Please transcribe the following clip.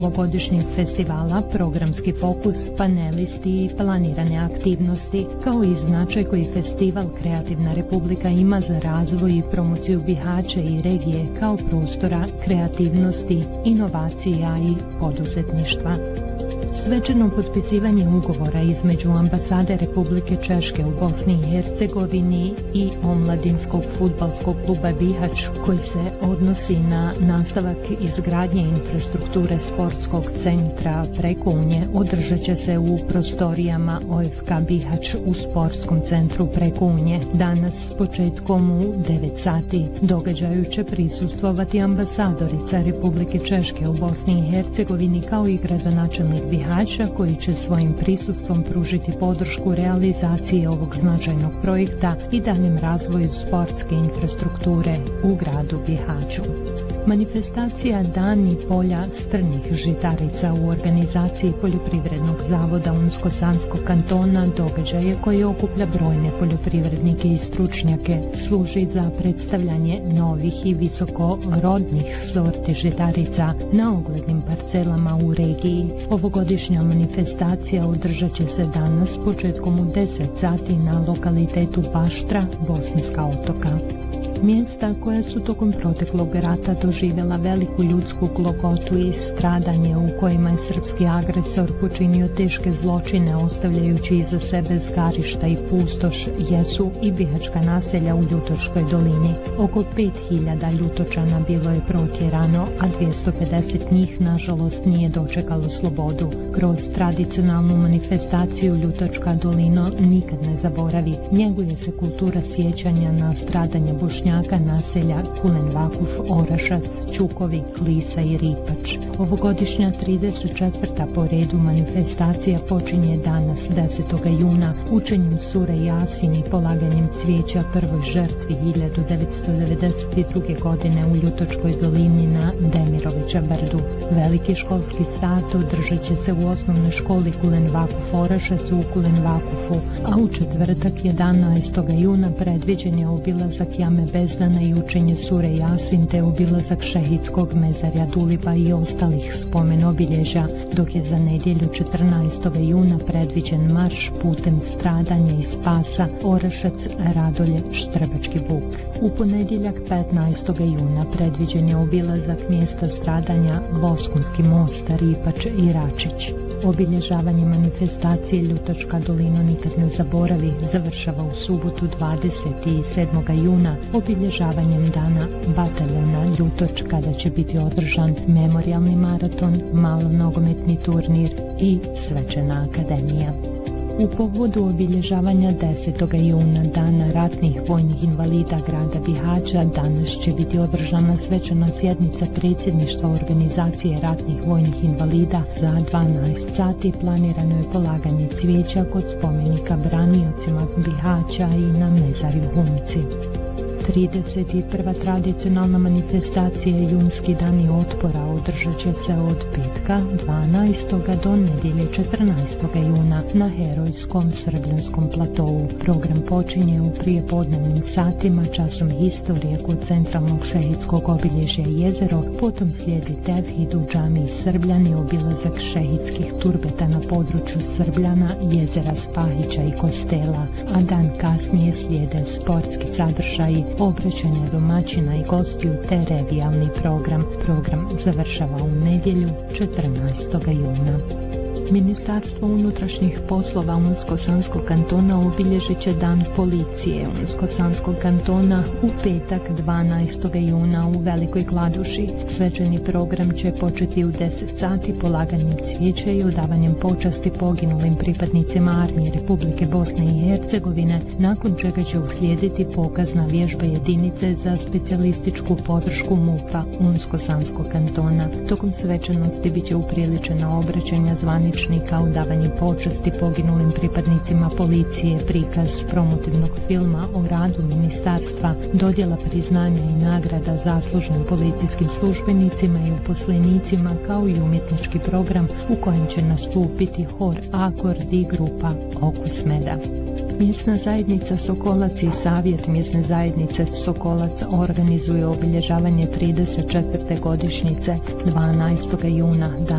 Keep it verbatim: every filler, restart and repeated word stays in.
ovogodišnjeg festivala, programski fokus, panelisti i planirane aktivnosti, kao i značaj koji festival Kreativna Republika ima za razvoj i promociju Bihaća i regije kao prostora kreativnosti, inovacija i poduzetništva. Svečano potpisivanje ugovora između ambasade Republike Češke u Bosni i Hercegovini i omladinskog fudbalskog kluba Bihać, koji se odnosi na nastavak izgradnje infrastrukture sportskog centra Prekounje, održat će se u prostorijama O F K Bihać u sportskom centru Prekounje. Danas s početkom u devet sati događaju će prisustvovati ambasadorica Republike Češke u Bosni i Hercegovini kao i gradonačelnik Bihaća, koji će svojim prisustvom pružiti podršku realizaciji ovog značajnog projekta i daljem razvoju sportske infrastrukture u gradu Bihaću. Manifestacija Dani polja strnih žitarica u organizaciji Poljoprivrednog zavoda Unsko-Sanskog kantona događaje koji okuplja brojne poljoprivrednike i stručnjake, služi za predstavljanje novih i visokorodnih sorti žitarica na oglednim parcelama u regiji. Ovogodišnja manifestacija održat će se danas početkom u deset sati na lokalitetu Baštra, Bosanska Otoka. Mjesta koja su tokom proteklog rata doživjela veliku ljudsku glogotu i stradanje, u kojima je srpski agresor počinio teške zločine ostavljajući iza sebe zgarišta i pustoš, jesu i bihaćka naselja u Ljutočkoj dolini. Oko pet hiljada Ljutočana bilo je protjerano, a dvjesto pedeset njih nažalost nije dočekalo slobodu. Kroz tradicionalnu manifestaciju Ljutočka dolina nikad ne zaboravi. Njeguje se kultura sjećanja na stradanje Bošnjaka naselja Kulen Vakuf, Orašac, Čukovi, Klisa i Ripač. Ovogodišnja trideset četvrta po redu manifestacija počinje danas desetog juna učenjem sure Jasin i polaganjem cvijeća prvoj žrtvi hiljadu devetsto devedeset druge. godine u Ljutočkoj dolini na Demirovića brdu. Veliki školski sat održat će se u osnovnoj školi Kulen Vakuf Orašac u Kulen Vakufu, a u četvrtak jedanaestog juna predviđen je obilazak jame Bezdana i učenje sure Jasin te obilazak šehidskog mezarja Dulipa i ostalih spomen obilježja, dok je za nedjelju četrnaestog juna predviđen marš putem stradanja i spasa Orašac, Radolje, Štrbački buk. U ponedjeljak petnaestog juna predviđen je obilazak mjesta stradanja Voskunski most, Ripač i Račić. Obilježavanje manifestacije Ljutočka dolina nikad ne zaboravi završava u subotu dvadeset sedmog juna obilježavanjem dana bataljona Ljutoč, kada će biti održan memorijalni maraton, malonogometni turnir i svečana akademija. U povodu obilježavanja desetog juna dana ratnih vojnih invalida grada Bihaća danas će biti održana svečana sjednica predsjedništva organizacije ratnih vojnih invalida. Za dvanaest sati planirano je polaganje cvijeća kod spomenika braniocima Bihaća i na mezarju Humci. trideset prva tradicionalna manifestacija Junski dani otpora održat će se od petka dvanaestog do nedjelje četrnaestog juna na herojskom Srbljanskom platovu. Program počinje u prijepodnevnim satima časom historije kod centralnog šehidskog obilježja Jezero, potom slijedi tevhid u džamiji Srbljani, obilazak šehidskih turbeta na području Srbljana, jezera Spahića i Kostela, a dan kasnije slijede sportski sadržaji, obraćanja domaćina i gostiju te revijalni program. Program završava u nedjelju četrnaestog juna. Ministarstvo unutrašnjih poslova Unsko-Sanskog kantona obilježit će Dan policije Unsko-Sanskog kantona u petak dvanaestog juna u Velikoj Kladuši. Svečani program će početi u deset sati polaganjem cvijeća i odavanjem počasti poginulim pripadnicima Armije Republike Bosne i Hercegovine, nakon čega će uslijediti pokazna vježba jedinice za specijalističku podršku MUP-a Unsko-Sanskog kantona. Tokom svečanosti bit će upriličena obraćanja zvaničnika, odavanje počasti poginulim pripadnicima policije, prikaz promotivnog filma o radu ministarstva, dodjela priznanja i nagrada zaslužnim policijskim službenicima i uposlenicima, kao i umjetnički program u kojem će nastupiti hor Akord i grupa Okus meda. Mjesna zajednica Sokolac i Savjet mjesne zajednice Sokolac organizuje obilježavanje trideset četvrte godišnjice dvanaestog juna, dan